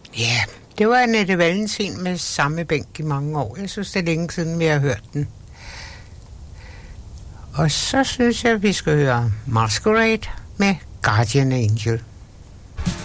Ja, det var Annette Valentin med Samme bænk i mange år. Jeg synes, det er længe siden, vi har hørt den. Og så synes jeg, vi skal høre Masquerade med Guardian Angel.